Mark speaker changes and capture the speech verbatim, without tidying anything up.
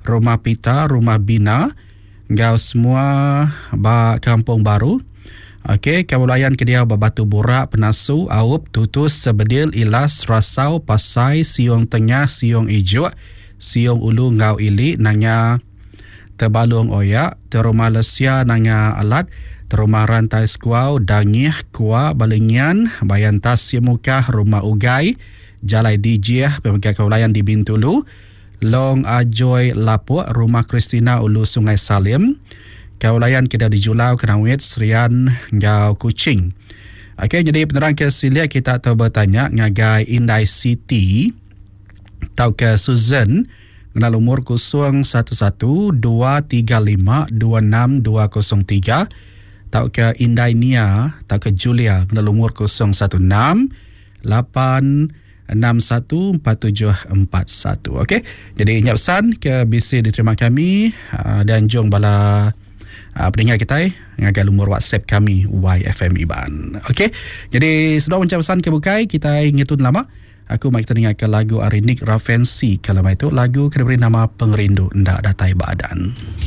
Speaker 1: Rumah Pita, Rumah Bina, ngau semua ba Kampung Baru. Okey, Kawalan Kedia Babatu Borak, Penasu, Aup, Tutus, Sebedil, Ilas, Rasau, Pasai, Siong Tengah, Siong Ijuk, Siong Ulu, Ngau Ili, Nanya Terbalung Oyak, Terumah Lesia, Nanya Alat, Terumah Rantai Skuau, Dangih, Kuah, Balengian, Bayantas Simukah, Rumah Ugai, Jalai Dijih, Pemegang Kawalan di Bintulu, Long Ajoy Lapuk, Rumah Kristina, Ulu Sungai Salim, Kawalan Kedah di Julau, Kenawit, Serian, Ngau Kuching. Okey, jadi penerang kesilia kita tahu bertanya ngagai Indai City tau ke Susan kenal umur kosong satu satu dua tiga lima dua enam dua kosong tiga, tau ke Indai Nia tau ke Julia kenal umur kosong satu enam lapan enam satu empat tujuh empat satu. Okey, jadi ingat pesan ke B C diterima kami uh, dan jong bala Uh, pendengar kita ngagal umur WhatsApp kami Y F M Iban. Okey, jadi sudah ucap pesan ke bukai kita ngitun lama. Aku mai kita dengarkan lagu Arinik Ravensi kalau itu lagu kena beri nama Pengerindu Ndak Datai Badan.